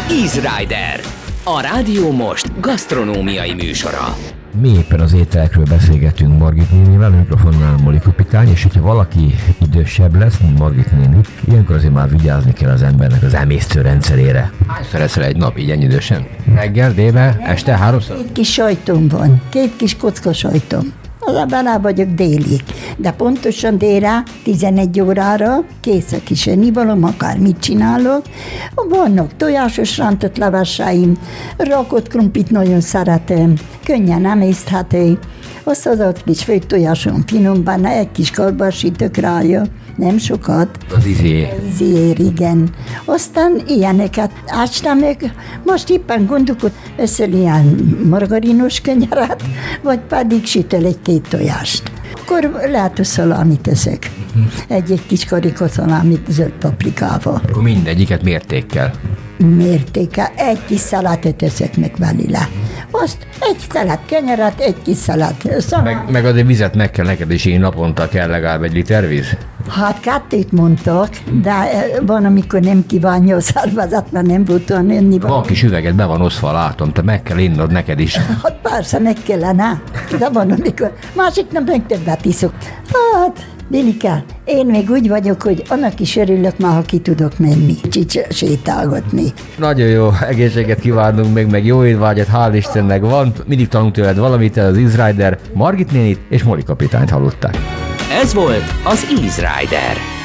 Easy Rider, a Rádió Most gasztronómiai műsora. Mi éppen az ételekről beszélgetünk Margit nénivel, a mikrofonnál Moli kapitány, és hogyha valaki idősebb lesz, mint Margit néni, ilyenkor azért már vigyázni kell az embernek az emésztőrendszerére. Hányszor eszel egy nap így ennyi idősen? Reggel, délben, este, háromszor? 2 kis sajtom van, 2 kis kocka sajtom. Alá vagyok déli, de pontosan délre, 11 órára kész a kis ennivalom, akár mit csinálok. Vannak tojásos rántott leveseim, rakott krumplit nagyon szeretem, könnyen emészthető. Azt az kis főtt tojásom finom benne, egy kis karbarsítok rája, nem sokat. Az Izér, igen. Aztán ilyeneket ástam meg, most éppen gondolkod, összel ilyen margarinos kenyeret, vagy pedig sütöl egy-2 tojást. Akkor lehet, hogy szalámit eszek. Egy kis karika szalámit zöld paprikával. Akkor mindegyiket mértékkel. Mértéke, egy kis szalátot eszek meg belőle. Azt egy szalát kenyeret, egy kis szalát. Meg azért vizet meg kell neked, és én naponta kell legalább 1 liter víz? Hát 2 mondtak, de van, amikor nem kívánja a szervezet, mert nem volt olyan önni. Van kis üveget, be van oszva, látom, te meg kell innod neked is. Hát persze, meg kellene, de van, amikor másik nap meg többet iszok. Hát, Bilika, én még úgy vagyok, hogy annak is örülök már, ha ki tudok menni, sétálgatni. Nagyon jó egészséget kívánunk meg jó étvágyat, hál' Istennek van. Mindig tanulunk tőled valamit, az Easy Rider, Margit nénit és Moli kapitányt hallották. Ez volt az Easy Rider.